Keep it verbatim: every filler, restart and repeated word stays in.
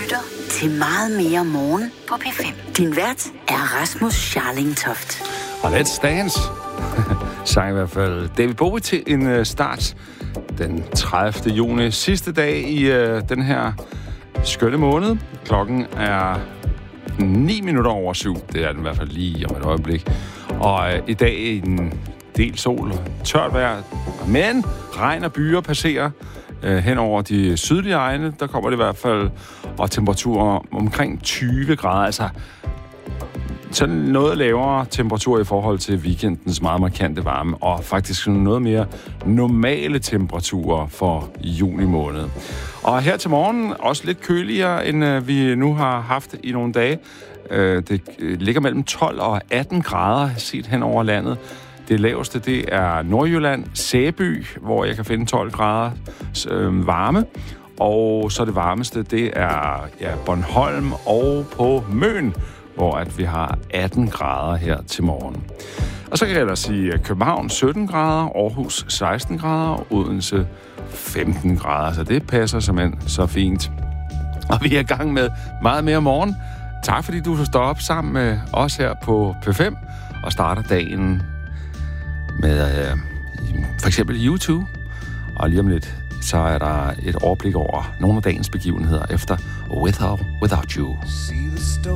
lytter til Meget mere morgen på P fem. Din vært er Rasmus Scharling Toft. Og let's dance, sang i hvert fald David Bowie til en start den tredivte juni, sidste dag i uh, den her skønne måned. Klokken er ni minutter over syv, det er den i hvert fald lige om et øjeblik. Og uh, i dag en del sol, tørt vejr, men regn og byer passerer uh, hen over de sydlige egne. Der kommer det i hvert fald, og temperaturer omkring tyve grader, altså sådan noget lavere temperatur i forhold til weekendens meget markante varme, og faktisk noget mere normale temperaturer for juni måned. Og her til morgen også lidt køligere, end øh, vi nu har haft i nogle dage. Øh, det ligger mellem tolv og atten grader set hen over landet. Det laveste, det er Nordjylland, Sæby, hvor jeg kan finde tolv grader øh, varme. Og så det varmeste, det er ja, Bornholm og på Møn, hvor at vi har atten grader her til morgen. Og så kan jeg ellers sige København sytten grader, Aarhus seksten grader, Odense femten grader. Så det passer simpelthen så fint. Og vi er i gang med meget mere morgen. Tak fordi du står op sammen med os her på P fem og starter dagen med øh, for eksempel YouTube. Og lige om lidt, så er der et overblik over nogle af dagens begivenheder efter With or Without You.